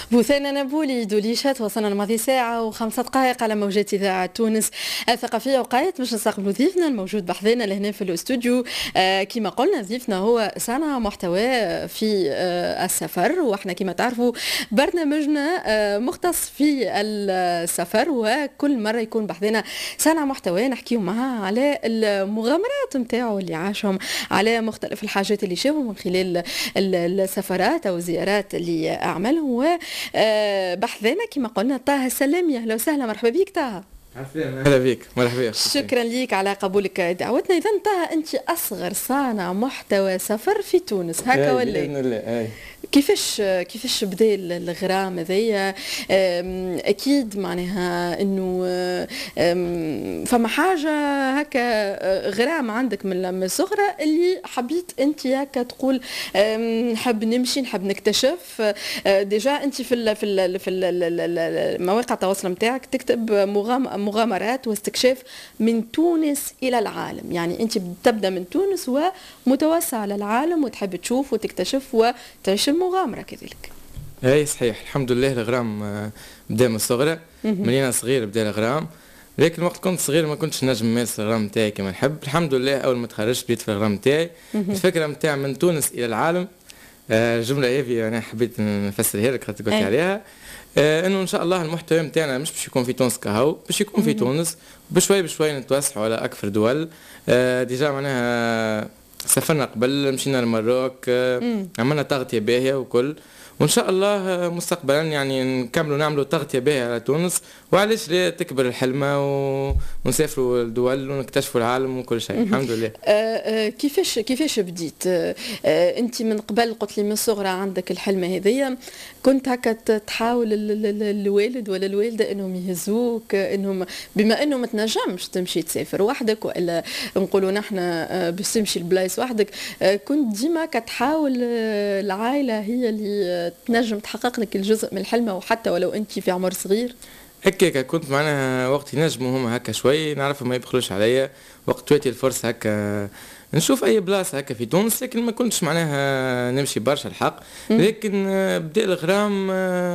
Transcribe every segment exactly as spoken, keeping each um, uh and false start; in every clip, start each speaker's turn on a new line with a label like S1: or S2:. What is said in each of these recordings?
S1: بوثينا نابولي دوليشات وصلنا الماضي ساعة وخمسة دقائق على موجات إذاعة تونس الثقافية. وقايت باش نستقبلوا ضيفنا الموجود بحذنا لهنا في الاستوديو. آه كما قلنا ضيفنا هو صانع محتوى في آه السفر، واحنا كما تعرفوا برنامجنا آه مختص في السفر، وكل مرة يكون بحذنا صانع محتوى نحكيو معاه على المغامرات نتاعو اللي عاشهم، على مختلف الحاجات اللي شافهم من خلال السفرات أو الزيارات اللي أعملهم. وبحثنا كما قلنا طه السلامي. أهلا وسهلا، مرحبا بك طه.
S2: اهلا بك، مرحبا.
S1: شكرا ليك على قبولك دعوتنا. اذا طه انت اصغر صانع محتوى سفر في تونس هكا ولا؟
S2: باذن الله.
S1: كيفاش كيفاش بدا الغرام هذيا؟ اكيد معناها انه فما حاجه هكا غرام عندك من الصغرى اللي حبيت انت هكا تقول نحب نمشي نحب نكتشف. ديجا انت في ال في ال في المواقع التواصل نتاعك تكتب مغامرات واستكشاف من تونس الى العالم، يعني انت تبدا من تونس ومتوسع على العالم وتحب تشوف وتكتشف وتعيش المغامرة كذلك.
S2: اي صحيح، الحمد لله الغرام بدا من الصغرى، من انا صغير بدا الغرام، لكن وقت كنت صغير ما كنتش نجم نمارس الغرام نتاعي كما نحب. الحمد لله اول ما تخرجت بديت في الغرام نتاعي. الفكره نتاع من تونس الى العالم، الجمله هذه انا حبيت نفسرها لك خاطر قلت عليها، انه ان شاء الله المحتوى نتاعنا مش باش يكون في تونس كهو، باش يكون في تونس بشوي بشوي نتوسعوا على اكثر دول. ديجا معناها سافرنا قبل، مشينا للمروك، عملنا تغطية باهية وكل، وإن شاء الله مستقبلا يعني نكملوا نعملوا تغطية باهية على تونس، وعلاش لا تكبر الحلمة ونسافروا الدول ونكتشفوا العالم وكل شيء. الحمد لله.
S1: آه آه كيفاش كيفاش بديت؟ آه أنت من قبل قلت لي من الصغرى عندك الحلمة هذيا، كنت هكا تحاول الوالد ولا الوالدة إنهم يهزوك، إنهم بما إنه ما تنجمش تمشي تسافر وحدك ولا نقولوا نحن آه باش تمشي البلايص وحدك، آه كنت ديما كتحاول آه العائلة هي اللي تنجم تحقق لك الجزء من الحلمة وحتى ولو أنت في عمر صغير؟
S2: هكاك كنت معناها وقت ينجموا هما هكا شوي نعرفهم ما يبخلوش عليا، وقت تواتي الفرصة هكا نشوف أي بلاصة هكا في تونس، لكن ما كنتش معناها نمشي برشا الحق. لكن بدأ الغرام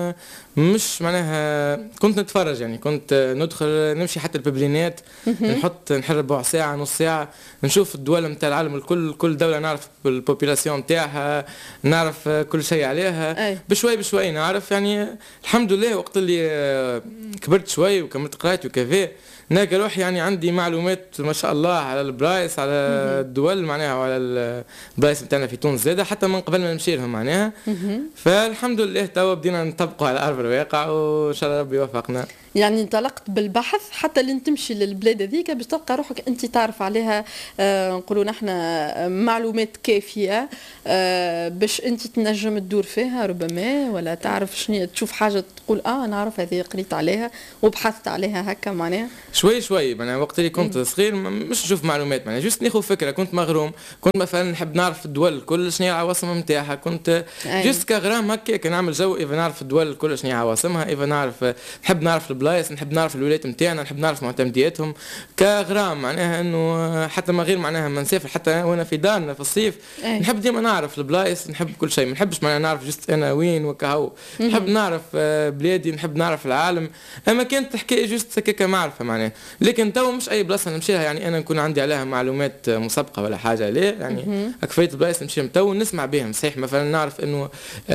S2: مش معناها كنت نتفرج، يعني كنت ندخل نمشي حتى الببلينات، نحط نحل ربع ساعة نص ساعة نشوف الدول نتاع العالم الكل، كل دولة نعرف البوبيلاسيون نتاعها، نعرف كل شيء عليها. أي. بشوي بشوي نعرف، يعني الحمد لله وقت اللي كبرت شوي وكملت قرايتي وكذا نلقى روحي يعني عندي معلومات ما شاء الله على البلايص، على الدول معناها، وعلى البلايص نتاعنا في تونس زاده حتى من قبل ما نمشي لهم معناها. فالحمد لله توا بدينا نطبقوا على ارض الواقع وان شاء الله ربي يوفقنا.
S1: يعني انطلقت بالبحث حتى اللي تمشي للبلاد هذيك باش تلقى روحك انت تعرف عليها آه نقولوا نحن معلومات كافيه آه باش انت تنجم تدور فيها ربما، ولا تعرف شنو تشوف حاجه تقول اه نعرف هذه قريت عليها وبحثت عليها هكا معناها
S2: شوي شوي. معناها وقت اللي كنت م. صغير مش نشوف معلومات، معناها جست ناخذ فكره، كنت مغروم، كنت مثلا نحب نعرف الدول الكل شنو هي العواصم نتاعها، كنت جست كغرام هكا نعمل جو اذا نعرف الدول الكل شنو هي عواصمها، اذا نعرف نحب نعرف بلايص، نحب نعرف الولايات نتاعنا، نحب نعرف معتمدياتهم كغرام، معناها انه حتى ما غير معناها ما نسافر حتى وانا في دارنا في الصيف أي. نحب ديما نعرف البلايص، نحب كل شيء، ما نحبش معناها نعرف جست انا وين وكهو، نحب نعرف بلادي، نحب نعرف العالم. اما كانت حكايه جست هكاك معرفه معناها، لكن تو مش اي بلاصه نمشي لها يعني انا نكون عندي عليها معلومات مسبقه ولا حاجه، لا يعني كفايه بلايص نمشي تو نسمع بهم. صحيح مثلا نعرف انه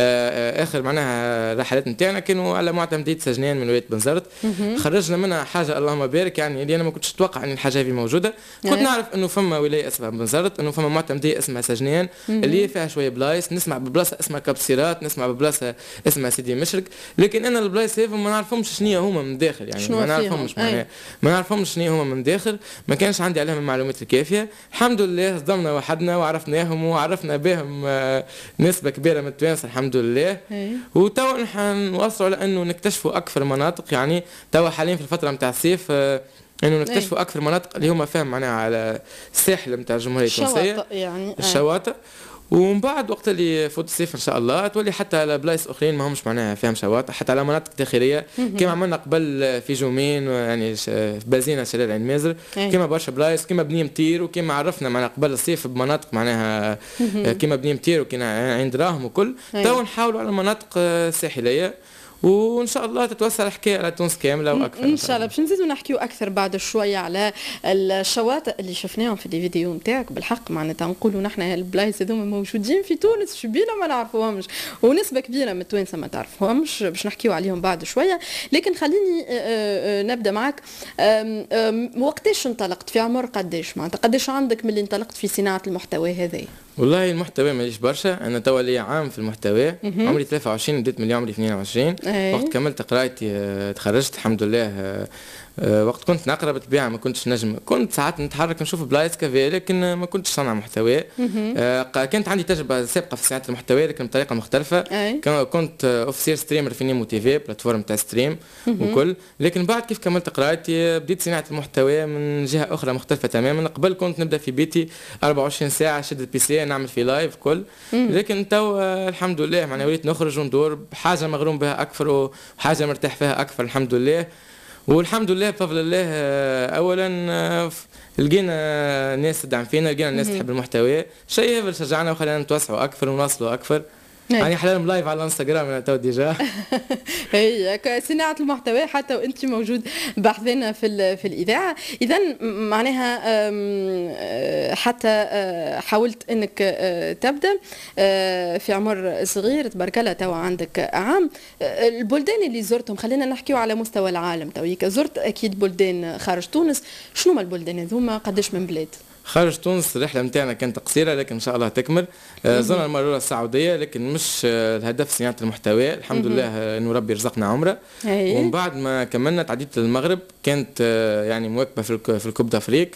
S2: اخر معناها رحلات نتاعنا كانوا على معتمديه سجنان من ولايه بنزرت، خرجنا منها حاجه اللهم بارك، يعني اللي انا ما كنتش اتوقع ان الحاجه هذه موجوده. كنت نعرف انه فما ولايه اسمها بنزرت، انه فما معتمديه اسمها سجنان اللي فيها شويه بلايص، نسمع ببلاصه اسمها كبسيرات، نسمع ببلاصه اسمها سيدي مشرق، لكن انا البلايص هذو ما نعرفهمش شنو هما من داخل، يعني ما نعرفهمش معناها ما نعرفهمش شنو هما من داخل، ما كانش عندي عليهم المعلومات الكافيه. الحمد لله صدمنا وحدنا وعرفناهم وعرفنا بهم نسبه كبيره من التوانسه الحمد لله. وتوا نحن نوصلوا على انه نكتشفوا اكثر مناطق، يعني توا حاليا في الفتره نتاع الصيف انه نكتشفوا اكثر مناطق اللي هما فاهم معناها على الساحل نتاع الجمهوريه التونسيه،
S1: يعني
S2: الشواطئ. ومن بعد وقت اللي فوت الصيف ان شاء الله تولي حتى على بلايص اخرين ما همش معناها فيهم شواطئ، حتى على مناطق داخليه كما عملنا قبل في جومين، يعني في بازينه شلال عين مازر، كما برشا بلايص كما بني متير، وكما عرفنا معنا قبل الصيف بمناطق معناها كما بني متير وكنا عند دراهم وكل. تو نحاولوا على مناطق ساحليه وان شاء الله تتوسع الحكايه على تونس كامله واكثر.
S1: ان شاء الله. باش نزيدوا نحكيو اكثر بعد شويه على الشواطئ اللي شفناهم في دي فيديو نتاعك. بالحق معناتها نقولوا نحن البلايص هذوما موجودين في تونس، شبينا ما نعرفوهمش ونسبه كبيره من التوانسه ما تعرفوهمش، باش نحكيو عليهم بعد شويه. لكن خليني نبدا معك. وقتاش انطلقت؟ في عمر قداش معناتها قداش عندك من اللي انطلقت في صناعه المحتوى هذا؟
S2: والله المحتوى ماليش برشا، انا توا لي عام في المحتوى، عمري ثلاثة وعشرين، بديت من عمري اثنين وعشرين. أي. وقت كملت قرايتي تخرجت الحمد لله. وقت كنت نقرا بالطبيعه ما كنتش نجم، كنت ساعات نتحرك نشوف بلايص كذا لكن ما كنتش صانع محتوى. كانت عندي تجربه سابقه في صناعه المحتوى لكن بطريقه مختلفه. أي. كنت اوفيسير ستريمر في نيمو تي في بلاتفورم تاع ستريم وكل. لكن بعد كيف كملت قرايتي بديت صناعه المحتوى من جهه اخرى مختلفه تماما. قبل كنت نبدا في بيتي أربعة وعشرين ساعه شد البي سي نعمل في لايف كل. لكن تو الحمد لله معناها وليت نخرج وندور بحاجه مغروم بها اكثر وحاجه مرتاح فيها اكثر الحمد لله. والحمد لله بفضل الله اولا لقينا ناس تدعم فينا، لقينا ناس تحب المحتوى، شيء هذا شجعنا وخلانا نتوسعوا اكثر ونوصلوا اكثر. يعني حاليا لايف على الانستغرام انا تو ديجا.
S1: هي صناعه المحتوى حتى وانت موجود بحثنا في في الاذاعه. اذا معناها حتى حاولت انك تبدا في عمر صغير تبارك الله، تو عندك عام. البلدان اللي زرتهم خلينا نحكيو على مستوى العالم، تويك زرت اكيد بلدان خارج تونس، شنو ما البلدان هذوما قداش من بلاد؟
S2: خارج تونس الرحله نتاعنا كانت قصيره لكن ان شاء الله تكمل. زرنا المره السعوديه لكن مش الهدف صناعه المحتوى، الحمد لله انه ربي رزقنا عمره. ومن بعد ما كملنا تعديت للمغرب، كانت يعني مواكبه في الكوب دافريك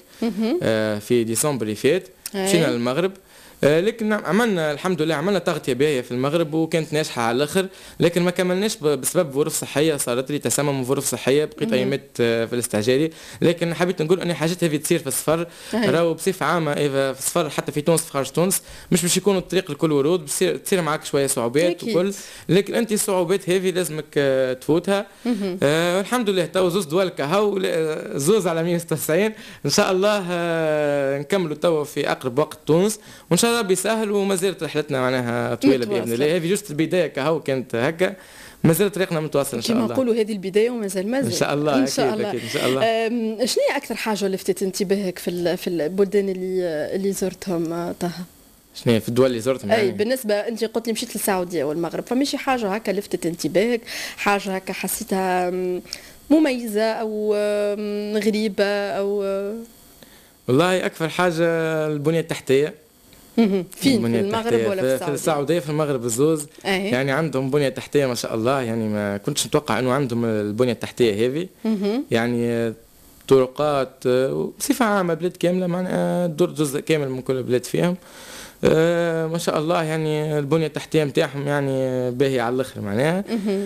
S2: في ديسمبر اللي فات، مشينا للمغرب. لكن عملنا الحمد لله عملنا تغطيه باهيه في المغرب وكانت ناجحه على الاخر، لكن ما كملناش بسبب ظروف صحيه صارت لي تسمم وظروف صحيه، بقيت ايامات في الاستعجالي. لكن حبيت نقول اني حاجات هذه تصير في السفر، راهو بصفه عامه اذا في السفر حتى في تونس في خارج تونس مش باش يكون الطريق الكل ورود، بتصير تصير معك شويه صعوبات وكل، لكن انت الصعوبات هذه لازمك تفوتها. آه الحمد لله تو زوز دول كهو زوز على مية وستة وتسعين ان شاء الله. آه نكملوا تو في اقرب وقت تونس وان شاء الله بيسهل، وما زالت رحلتنا معناها طويله باذن الله. هذه جوست البدايه كهو كانت هكا، ما زالت طريقنا متواصل ان شاء الله.
S1: كما نقولوا هذه البدايه وما زال مازال
S2: ان شاء الله.
S1: ان شاء الله
S2: أكيد ان شاء الله.
S1: شنو هي اكثر حاجه لفتت انتباهك في في البلدان اللي اللي زرتهم طه؟
S2: شنو في الدول اللي زرتهم؟
S1: يعني اي بالنسبه انت قلت لي مشيت للسعوديه والمغرب، فماشي حاجه هكا لفتت انتباهك، حاجه هكا حسيتها مميزه او غريبه او؟
S2: والله اكثر حاجه البنيه التحتيه.
S1: فين في المغرب ولا في السعوديه؟
S2: في السعوديه في المغرب الزوز. أيه. يعني عندهم بنيه تحتيه ما شاء الله، يعني ما كنتش نتوقع انه عندهم البنيه التحتيه هذه. يعني طرقات بصفه عامه بلاد كامله معناها دور جزء كامل من كل بلاد فيهم. آه ما شاء الله يعني البنيه التحتيه نتاعهم يعني باهيه على الاخر معناها.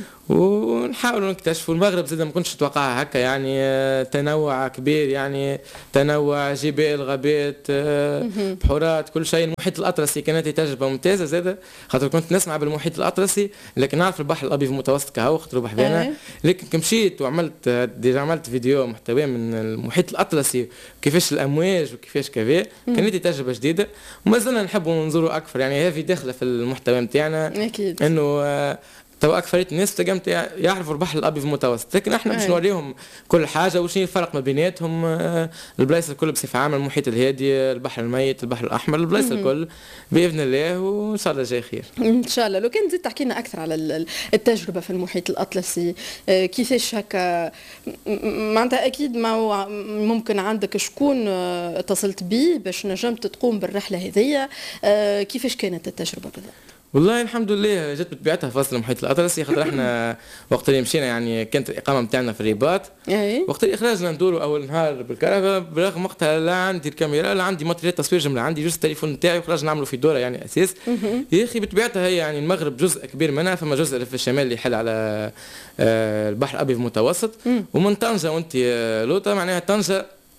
S2: ونحاولوا نكتشفوا. المغرب زاد ما كنتش نتوقعها هكا، يعني آه تنوع كبير، يعني تنوع جبال غابات آه بحورات كل شيء. المحيط الاطلسي كانت تجربه ممتازه زاده، خاطر كنت نسمع بالمحيط الاطلسي لكن نعرف البحر الابيض المتوسط كهو خاطر بحذانا. لكن كي مشيت وعملت ديجا عملت فيديو محتوى من المحيط الاطلسي كيفاش الامواج وكيفاش كذا، كانت تجربه جديده وما زلنا نحب ونزوروا اكثر. يعني هذه داخله في المحتوى نتاعنا اكيد انه آه تو اكثريه الناس تقمت يعرفوا البحر الابيض المتوسط، لكن احنا باش نوريهم كل حاجه وشنو الفرق ما بيناتهم. البلايص الكل بصفه عامه، المحيط الهادي، البحر الميت، البحر الاحمر، البلايص الكل باذن الله وان شاء الله جاي خير
S1: ان شاء الله. لو كان تزيد تحكي لنا اكثر على التجربه في المحيط الاطلسي، كيفاش هكا معناتها اكيد ما ممكن عندك شكون اتصلت به باش نجمت تقوم بالرحله هذيا، كيفاش كانت التجربه بالضبط؟
S2: والله الحمد لله جت بطبيعتها في وسط المحيط الاطلسي، خاطر احنا وقت اللي مشينا يعني كانت الاقامه نتاعنا في الرباط. وقت اللي خرجنا ندوروا اول نهار بالكرفه، برغم وقتها لا عندي الكاميرا لا عندي ماتريال تصوير جمله، عندي جوست التليفون نتاعي وخرجنا نعملوا في دوره يعني اساس. يا اخي بطبيعتها هي يعني المغرب جزء كبير منها، فما جزء في الشمال اللي يحل على البحر الابيض المتوسط، ومن طنجه وانت لوطه معناها طنجه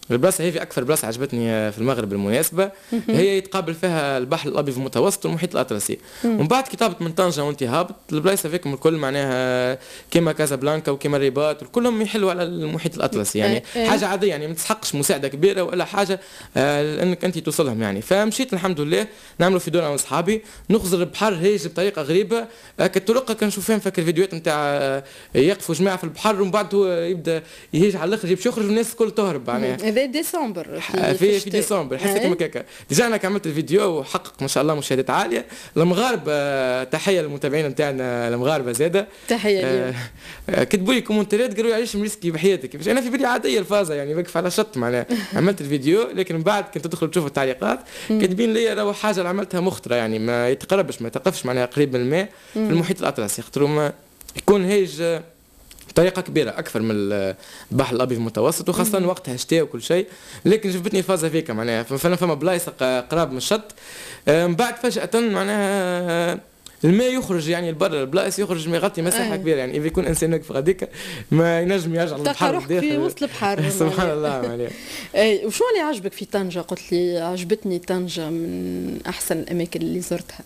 S2: البلاصه هذه اكثر بلاصه عجبتني في المغرب بالمناسبه، هي يتقابل فيها البحر الابيض المتوسط والمحيط الاطلسي. ومن بعد كي تهبط من طنجه وانت هابط البلايص هذيك الكل معناها كيما كازابلانكا وكيما الرباط كلهم يحلوا على المحيط الاطلسي، يعني حاجه عاديه، يعني ما تسحقش مساعده كبيره ولا حاجه آه انك انت توصلهم يعني. فمشيت الحمد لله نعملوا في دور انا واصحابي، نخزر البحر هيج بطريقه غريبه، آه كالطرق كنشوف فيهم فاكر الفيديوهات نتاع آه يقفوا جماعه في البحر ومن بعد هو يبدا يهيج على الاخر باش يخرج والناس الكل تهرب معناها.
S1: هذا ديسمبر
S2: في في, في ديسمبر حسيت كما هكا. ديجا انا عملت الفيديو وحقق ما شاء الله مشاهدات عاليه. المغاربه تحيه للمتابعين نتاعنا المغاربه زاده،
S1: تحيه لهم.
S2: آه كتبوا لي كومنتات قالوا لي علاش مريسكي بحياتك، باش انا في بالي عاديه الفازه يعني واقف على شط معناها. عملت الفيديو لكن من بعد كنت تدخل تشوف التعليقات كاتبين لي راهو حاجه اللي عملتها مخطره، يعني ما يتقربش ما يتقفش معناها قريب من الماء في المحيط الاطلسي، خاطر ما يكون هيج بطريقه كبيره اكثر من البحر الابيض المتوسط، وخاصه وقتها شتاء وكل شيء. لكن جبتني الفازه فيك معناها فما فما بلايص قراب من الشط، من بعد فجاه معناها الماء يخرج يعني البر البلايص يخرج ما يغطي مساحه أيه. كبيره، يعني اذا يكون انسان واقف غاديك ما ينجم يرجع للبحر
S1: في وسط البحر.
S2: سبحان الله معناها.
S1: اي وشو اللي عجبك في طنجه؟ قلت لي عجبتني طنجه من احسن الاماكن اللي زرتها.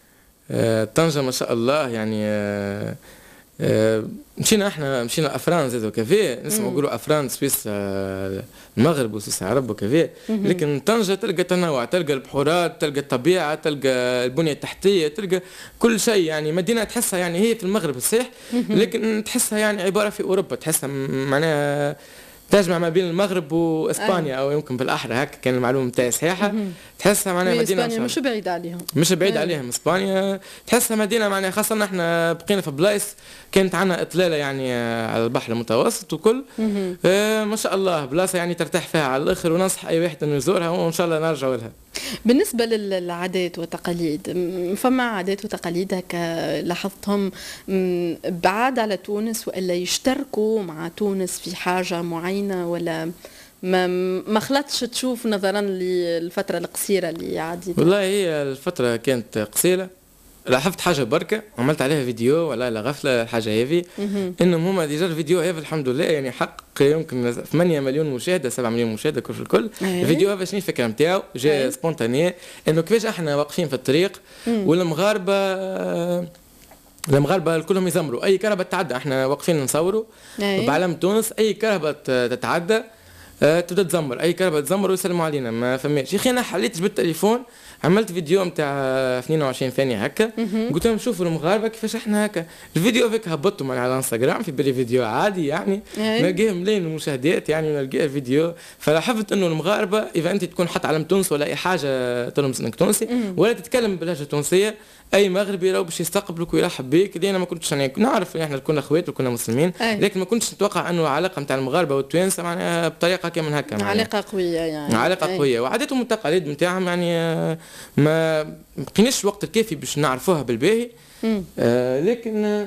S2: آه طنجه ما شاء الله يعني آه آه مشينا احنا مشينا افران زاد وكافيه نسمعوا يقولوا افران سويس آه المغرب وسويس العرب وكافيه، لكن طنجه تلقى تنوع، تلقى البحورات، تلقى الطبيعه، تلقى البنيه التحتيه، تلقى كل شيء، يعني مدينه تحسها يعني هي في المغرب الصحيح لكن تحسها يعني عباره في اوروبا، تحسها معناها تجمع ما بين المغرب واسبانيا او يمكن بالاحرى هكا كان المعلومه نتاعي صحيحه. تحسها معناها مدينه
S1: اسبانيا مش بعيد عليهم،
S2: مش بعيد عليهم اسبانيا، تحسها مدينه معناها خاصه احنا بقينا في بلايص كانت عندنا اطلاله يعني على البحر المتوسط وكل آه ما شاء الله بلاصه يعني ترتاح فيها على الاخر، وننصح اي واحد انه يزورها وان شاء الله نرجعوا لها.
S1: بالنسبة للعادات والتقاليد، فما عادات وتقاليد هكا لاحظتهم بعاد على تونس ولا يشتركوا مع تونس في حاجة معينة، ولا ما ما خلطش تشوف نظرا للفترة القصيرة اللي عادت؟
S2: والله هي الفترة كانت قصيرة، لاحظت حاجة بركة عملت عليها فيديو ولا لا غفلة الحاجة هذه انهم هما ديجا الفيديو هذا الحمد لله يعني حقق يمكن ثمانية مليون مشاهدة سبعة مليون مشاهدة كل في الكل. الفيديو هذا شنو الفكرة نتاعو؟ جاء سبونتاني انه كيفاش احنا واقفين في الطريق والمغاربة المغاربة كلهم يزمروا اي كهرباء تتعدى، احنا واقفين نصوروا بعلم تونس اي كهرباء تتعدى تبدا تزمر، اي كهرباء تزمر ويسلموا علينا ما فماش. يا اخي انا حليت جبت التليفون عملت فيديو نتاع اثنين وعشرين ثانيه هكا، قلت لهم شوفوا المغاربه كيفاش احنا هكا. الفيديو هذاك هبطته على الانستغرام في بالي فيديو عادي يعني نلقاه ملايين المشاهدات يعني نلقاه فيديو. فلاحظت انه المغاربه اذا انت تكون حتى علم تونس ولا اي حاجه ترمز انك تونسي ولا تتكلم باللهجه التونسيه، اي مغربي راهو باش يستقبلك ويرحب بك. اللي انا ما كنتش يعني نعرف احنا كنا اخوات وكنا مسلمين لكن ما كنتش نتوقع انه العلاقه نتاع المغاربه والتوانسه معناها بطريقه كامل هكا،
S1: علاقه قويه يعني
S2: علاقه أي. قويه، وعاداتهم والتقاليد نتاعهم يعني ما بقيناش الوقت الكافي باش نعرفوها بالباهي آه لكن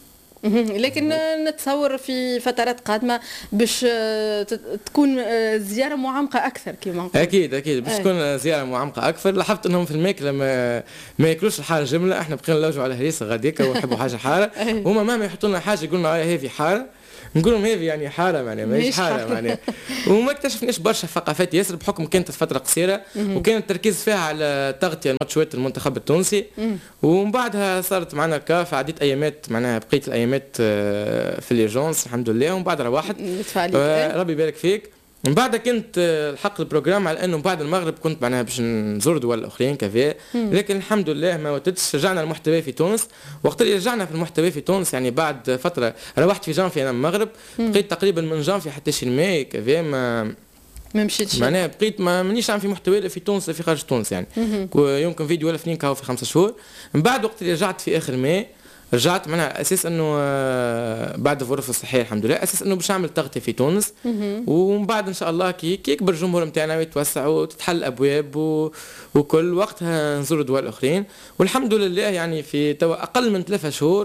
S1: لكن نتصور في فترات قادمه باش تكون زياره معمقه اكثر كما نقول.
S2: اكيد اكيد باش تكون زياره معمقه اكثر. لاحظت انهم في الماكله ما ما ياكلوش الحاره جمله، احنا بقينا نلوجوا على هريسه غاديكا ونحبوا حاجه حاره هما مهما يحطوا لنا حاجه يقولوا لنا هذه حاره نقول لهم هذه يعني حاره معناها ماهيش حاره معناها. وما اكتشفناش برشا ثقافات ياسر بحكم كانت الفتره قصيره وكان التركيز فيها على تغطيه الماتشات المنتخب التونسي، ومن بعدها صارت معنا كاف عديت ايامات معناها بقيت الايامات في ليجونس الحمد لله، ومن بعد روحت ربي يبارك فيك. من بعد كنت الحق البروجرام على انه بعد المغرب كنت معناها باش نزور دول اخرين كذا، لكن الحمد لله ما وتدش. رجعنا المحتوى في تونس، وقت اللي رجعنا في المحتوى في تونس يعني بعد فتره روحت في جانفي انا المغرب، بقيت تقريبا من جانفي حتى شي ماي كذا ما
S1: ما مشيتش
S2: معناها بقيت ما مانيش عم في محتوى في تونس في خارج تونس يعني يمكن فيديو ولا اثنين كاو في خمسة شهور. من بعد وقت اللي رجعت في اخر ماي رجعت معناها اساس انه بعد الظروف الصحيه الحمد لله اساس انه باش نعمل تغطيه في تونس، ومن بعد ان شاء الله كي كي يكبر الجمهور نتاعنا ويتوسع وتتحل الابواب و... وكل وقتها نزور دول اخرين. والحمد لله يعني في توا اقل من ثلاثة شهور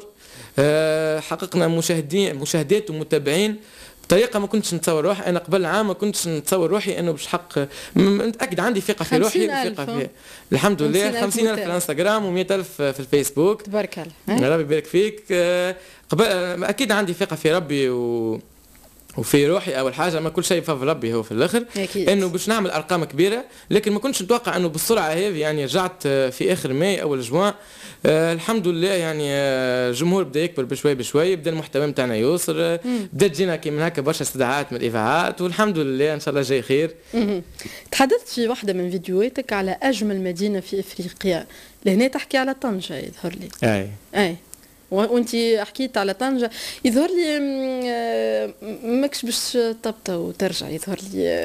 S2: حققنا مشاهدين مشاهدات ومتابعين بطريقه ما كنتش نتصور روحي. انا قبل عام ما كنتش نتصور روحي انه باش حق متاكد عندي ثقه في روحي وثقه في الحمد لله خمسين ألف في الانستغرام ومئة ألف في الفيسبوك
S1: تبارك الله
S2: ربي يبارك فيك. قبل اكيد عندي ثقه في ربي و وفي روحي اول حاجه، ما كل شيء بفضل ربي هو في الاخر، انه باش نعمل ارقام كبيره، لكن ما كنتش نتوقع انه بالسرعه هذه. يعني رجعت في اخر ماي اول جوان، آه الحمد لله. يعني آه الجمهور بدا يكبر بشوي بشوي، بدا المحتوى نتاعنا يوصل، آه بدا تجينا كي من هكا برشا استدعاءات من الاذاعات، والحمد لله ان شاء الله جاي خير.
S1: تحدثت في واحده من فيديوهاتك على اجمل مدينه في افريقيا، لهنا تحكي على طنجه يظهر لي.
S2: اي
S1: اي وانت حكيت على طنجة، يظهر لي ماكش باش تبطأ وترجع، يظهر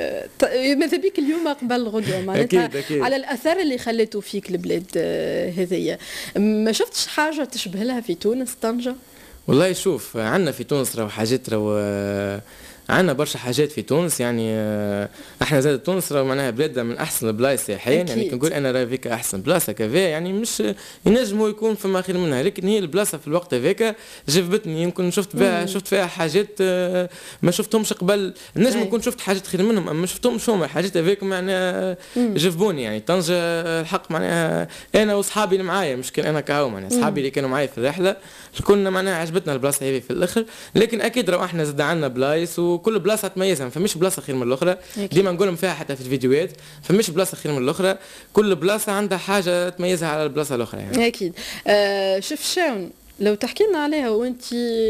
S1: لي ماذا بيك اليوم قبل غدوة معناتها
S2: أكيد أكيد.
S1: على الأثر اللي خليته فيك البلاد هذية. ما شفتش حاجة تشبه لها في تونس طنجة؟
S2: والله شوف، عندنا في تونس راهو حاجات، راهو عندنا برشا حاجات في تونس. يعني احنا زاد تونس راهو معناها بلاد من احسن البلايص سياحيا. يعني كنقول انا راه فيك احسن بلاصه كذا، يعني مش ينجموا يكون فما خير منها، لكن هي البلاصه في الوقت هذاك جذبتني. يمكن شفت بها شفت فيها حاجات ما شفتهمش قبل، نجم نكون شفت حاجات خير منهم اما ما شفتهمش هما الحاجات هذيك، معناها جذبوني. يعني طنجه الحق معناها انا واصحابي اللي معايا، مش كان انا كهو، معناها اصحابي اللي كانوا معايا في الرحله كنا معناها عجبتنا البلاصه هذه في الاخر. لكن اكيد راهو احنا زاد عندنا بلايص، وكل بلاصه تميزها، ما فماش بلاصه خير من الاخرى. ديما نقولهم فيها حتى في الفيديوهات، فماش بلاصه خير من الاخرى، كل بلاصه عندها حاجه تميزها على البلاصه الاخرى. يعني
S1: اكيد. آه شوف شاون، لو تحكي لنا عليها، وانت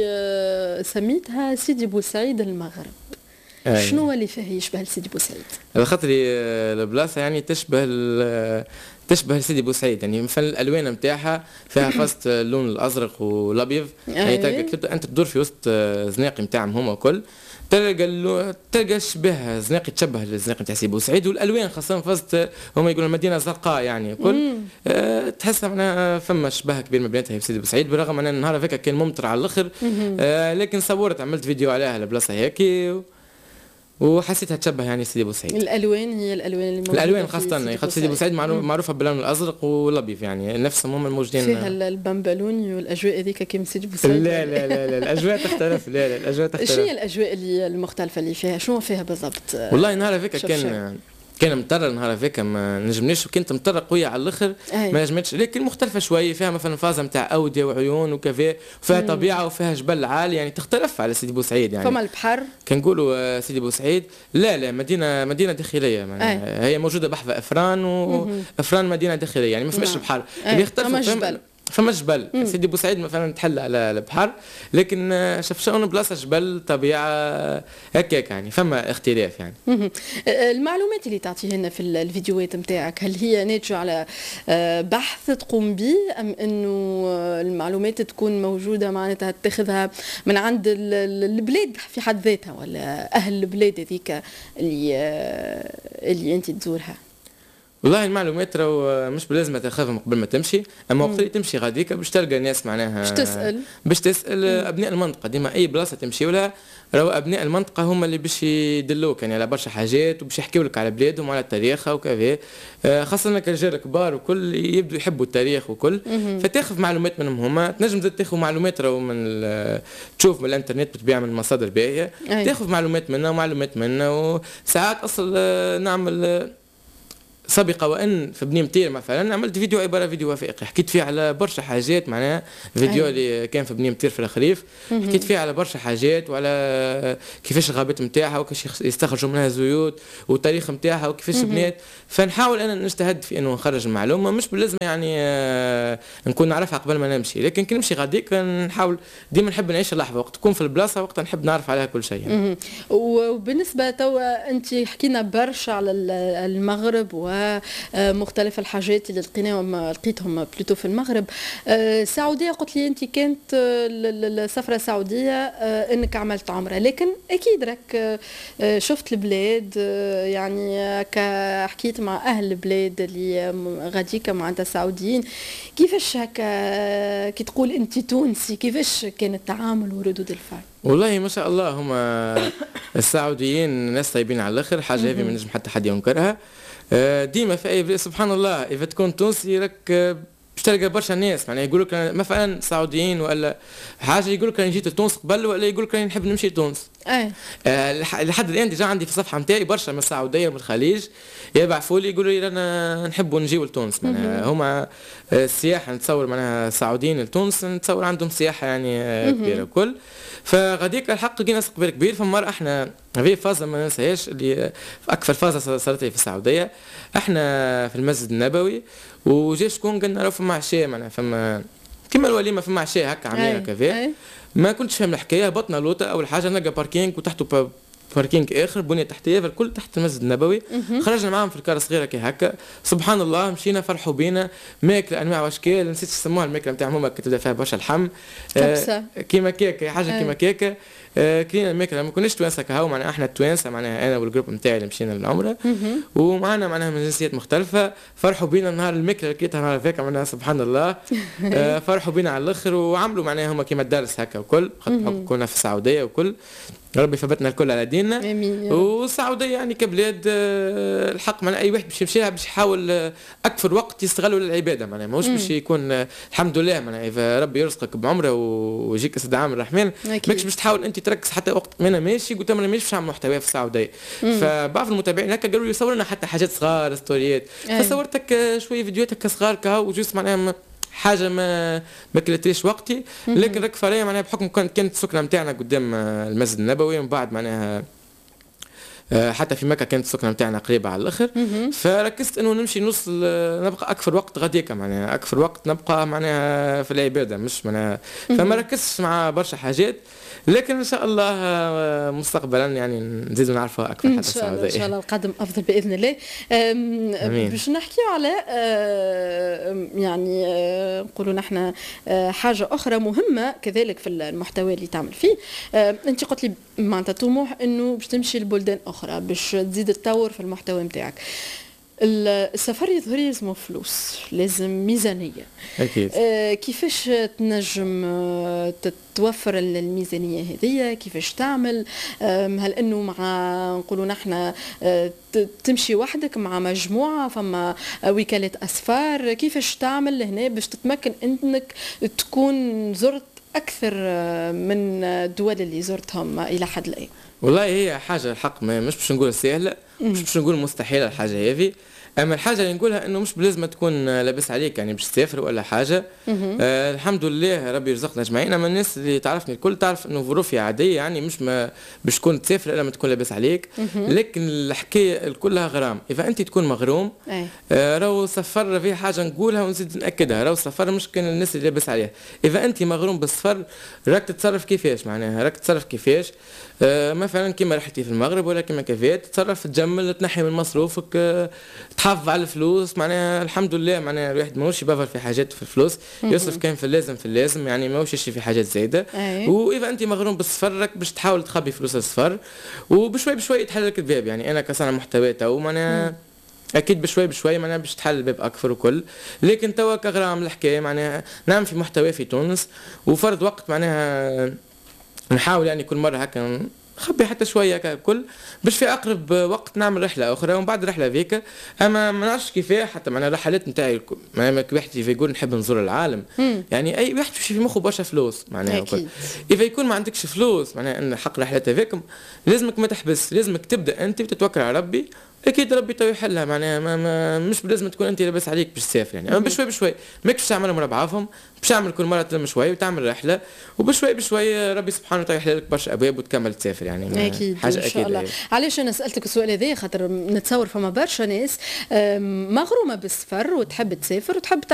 S1: آه سميتها سيدي بوسعيد المغرب. أي. شنو اللي فيه يشبه لسيدي بوسعيد؟
S2: على خاطر البلاصه يعني تشبه تشبه سيدي بوسعيد. يعني مثلا الالوان نتاعها فيها خاصه اللون الازرق والابيض. يعني انت تدور في وسط زناقي نتاعهم هما الكل، تلقى اللو... تلقى الشبه زناقي تشبه الزناقي نتاع سيدي بوسعيد، والالوان خاصه فازت هما يقولوا المدينه زرقاء. يعني كل أه تحس معناها فما شبه كبير ما بيناتها في سيدي بوسعيد، بالرغم ان النهار هذاك كان ممطر على الاخر. أه لكن صورت عملت فيديو عليها البلاصه هيك و... وحسيتها تشبه يعني سيدي بوسعيد.
S1: الالوان هي الالوان اللي موجوده
S2: الالوان خاصه، خاصه سيدي بوسعيد معروفه باللون الازرق والابيض، يعني نفسهم هم الموجودين
S1: فيها البمبلوني والاجواء هذيك كيما سيدي بوسعيد.
S2: لا لا لا, لا الاجواء تختلف. لا لا الاجواء تختلف.
S1: شنو هي الاجواء اللي المختلفه اللي فيها؟ شنو فيها بالضبط؟
S2: والله نهار هذاك كان كان مطر، نهار هذاك ما نجمناش، وكانت مطر قويه على الاخر ما نجمتش، لكن مختلفه شويه، فيها مثلا فازه نتاع اوديه وعيون وكذا، وفيها طبيعه وفيها جبل عالي، يعني تختلف على سيدي بوسعيد. يعني
S1: فما البحر
S2: كنقولوا سيدي بوسعيد لا لا مدينه مدينه داخليه، هي موجوده بحذا افران، وافران مدينه داخليه، يعني ما فماش بحر. اللي يختلف فما جبل. سيدي بوسعيد مثلا تحل على البحر، لكن شفشاون بلاصه جبل طبيعه هكاك، يعني فما اختلاف. يعني
S1: المعلومات اللي تعطيها لنا في الفيديوهات نتاعك، هل هي ناتجه على بحث تقوم به، ام انه المعلومات تكون موجوده معناتها تاخذها من عند البلاد في حد ذاتها، ولا اهل البلاد هذيك اللي اللي انت تزورها؟
S2: والله المعلومات راهو مش بلازم تاخذهم قبل ما تمشي، اما وقت اللي تمشي غاديك باش تلقى ناس معناها
S1: باش تسال
S2: باش تسال مم. ابناء المنطقه. ديما اي بلاصه تمشي لها راهو ابناء المنطقه هما اللي باش يدلوك يعني على برشا حاجات، وباش يحكيوا لك على بلادهم وعلى تاريخها وكذا، خاصه الرجال الكبار وكل يبدوا يحبوا التاريخ وكل، فتاخذ معلومات منهم هما. تنجم تاخذ معلومات راهو من تشوف من الانترنت بتبيع من مصادر باهيه، تاخذ معلومات منها ومعلومات منها. وساعات اصلا نعمل سابقه وان في بني متير مثلا عملت فيديو عباره فيديو وثائقي، حكيت فيه على برشا حاجات، معناها فيديو اللي كان في بني متير في الخريف، حكيت فيه على برشا حاجات وعلى كيفاش الغابات نتاعها وكيفاش يستخرجوا منها زيوت والتاريخ نتاعها وكيفاش بنات. فنحاول انا نجتهد في انه نخرج المعلومه، مش باللازم يعني نكون نعرفها قبل ما نمشي، لكن كي نمشي غاديك نحاول ديما نحب نعيش اللحظه، وقت تكون في البلاصه وقت نحب نعرف عليها كل شيء. يعني.
S1: وبالنسبه توا انت حكينا برشا على المغرب ومختلف الحاجات اللي لقيناهم لقيتهم بلوتو في المغرب. السعوديه قلت لي انت كانت السفره السعوديه انك عملت عمره، لكن اكيد راك شفت البلاد، يعني حكيت مع اهل البلاد اللي غاديك معناتها السعوديين، كيفاش هكا كي تقول انت تونسي كيفاش كان التعامل وردود الفعل؟
S2: والله ما شاء الله هما السعوديين ناس طيبين على الاخر، حاجه هذه ما نجم حتى حد ينكرها. ديما في اي سبحان الله اذا تكون تونسي راك باش تلقى برشا ناس معناها يقول لك مثلا سعوديين ولا حاجه، يقول لك راني جيت لتونس قبل، ولا يقول لك راني نحب نمشي لتونس. آه لحد الان ديجا عندي في الصفحه نتاعي برشا من السعوديه ومن الخليج يبعثوا لي يقولوا لي رانا نحبوا نجيو لتونس معناها هما السياحه نتصور معناها سعوديين لتونس نتصور عندهم سياحه يعني آه كبيره الكل. فغاديك الحق لقينا استقبال كبير. فمرة احنا هذه فازه ما ننساهاش اللي اكثر فازه صارت لي في السعوديه. احنا في المسجد النبوي وجا شكون قلنا راه فما عشاء معناها فما كيما الوليمه فما عشاء هكا عاملين كذا. ما كنتش فاهم الحكايه. هبطنا لوطه اول حاجه نلقى باركينج وتحته باركينج اخر بنيه تحتيه الكل تحت المسجد النبوي. خرجنا معاهم في الكار صغيره كي هكا سبحان الله مشينا فرحوا بينا ماكله انواع واشكال نسيت يسموها الماكله نتاعهم هما كتبدا فيها برشا لحم
S1: كبسه
S2: آه كيما كيكه حاجه كيما كيكه آه كلينا الماكله ما كناش توانسه كهو معناها احنا التوانسه معناها انا والجروب نتاعي اللي مشينا للعمره ومعنا معناها من جنسيات مختلفه. فرحوا بينا نهار الماكله لقيتها نهار فيك معناها سبحان الله آه فرحوا بينا على الاخر وعملوا معناها هما كيما الدرس هكا وكل خاطر كنا في السعوديه وكل ربي ثبتنا الكل على ديننا. والسعوديه يعني كبلاد الحق معناها اي واحد باش يمشي لها باش يحاول اكثر وقت يستغلوا للعباده معناها ماهوش باش يكون الحمد لله معناها اذا ربي يرزقك بعمره ويجيك استدعاء من الرحمن ماكش باش تحاول انت تركز حتى وقت ما انا ماشي قلت انا ماشي باش نعمل محتوى في السعوديه. فبعض المتابعين هكا قالوا لي صور لنا حتى حاجات صغار ستوريات فصورتك شويه فيديوهات هكا صغار كهو وجوست معناها حاجه ما ما كلتليش وقتي. لكن رك فريه معناها بحكم كانت كانت السكنه نتاعنا قدام المسجد النبوي ومن بعد معناها حتى في مكه كانت السكنه نتاعنا قريبه على الاخر. فركزت انه نمشي نوصل نبقى اكثر وقت غاديك معناها اكثر وقت نبقى معناها في العباده مش معناها فما ركزتش مع برشا حاجات. لكن ان شاء الله مستقبلا يعني نزيدوا نعرفها اكثر حتى السعوديه
S1: ان شاء الله القادم افضل باذن الله. باش نحكيو على يعني نقولوا نحن حاجه اخرى مهمه كذلك في المحتوى اللي تعمل فيه. انت قلت لي معناتها طموح انه باش تمشي لبلدان اخرى باش تزيد تطور في المحتوى نتاعك. السفر يظهر يلزمه فلوس لازم ميزانية
S2: أكيد.
S1: آه كيفاش تنجم آه تتوفر الميزانية هذه كيفاش تعمل آه هل أنه مع نقولوا نحن آه تمشي وحدك مع مجموعة فما وكالة أسفار كيفاش تعمل هنا باش تتمكن أنك تكون زرت أكثر من الدول اللي زرتهم إلى حد الآن؟
S2: والله هي حاجة الحق مش باش نقول سهلة مش باش نقول مستحيلة الحاجة هذه. اما الحاجه اللي نقولها انه مش بلازم تكون لابس عليك يعني باش تسافر ولا حاجه. آه الحمد لله ربي يرزقنا جميعا. اما الناس اللي تعرفني الكل تعرف انه ظروفي عاديه يعني مش ما باش تكون تسافر الا ما تكون لابس عليك. لكن الحكايه كلها غرام. اذا انت تكون مغروم آه راهو سفر في حاجه نقولها ونزيد ناكدها راهو سفر مش كان الناس اللي لابس عليها. اذا انت مغروم بالسفر راك تتصرف كيفاش معناها راك تتصرف كيفاش آه مثلا كيما رحتي في المغرب ولا كيما كيفات تتصرف تجمل تنحي من مصروفك آه تحافظ على الفلوس معناها الحمد لله معناها الواحد ماهوش يبذر في حاجات في الفلوس يصرف كان في اللازم في اللازم يعني ماهوش يشري في حاجات زايده. واذا انت مغروم بالسفر راك باش تحاول تخبي فلوس السفر وبشوي بشوي يتحل لك الباب. يعني انا كصانع محتوى تو معناها اكيد بشوي بشوي معناها باش تحل الباب اكثر وكل. لكن توا كغرام الحكايه معناها نعمل في محتوى في تونس وفرض وقت معناها نحاول يعني كل مره هكا خبي حتى شويه ككل باش في اقرب وقت نعمل رحله اخرى ومن بعد الرحله ذيك. اما ما نعرفش كيفاه حتى معناها الرحلات نتاعي معناها واحد يقول نحب نزور العالم مم. يعني اي واحد في مخه برشا فلوس معناها اذا يكون ما عندكش فلوس معناها ان حق الرحلات هذيك لازمك ما تحبس لازمك تبدا انت وتتوكل على ربي اكيد ربي تو يحلها معناها ما ما مش لازم تكون انت لاباس عليك باش تسافر يعني. اما بشوي بشوي ماكش تعملهم ورا بعضهم باش تعمل كل مره تلم شوي وتعمل رحله وبشوي بشوي ربي سبحانه وتعالى يحل لك برشا ابواب وتكمل تسافر يعني
S1: اكيد حاجه ان شاء الله. علاش انا سالتك السؤال هذا خاطر نتصور فما برشا ناس مغرومه بالسفر وتحب تسافر وتحب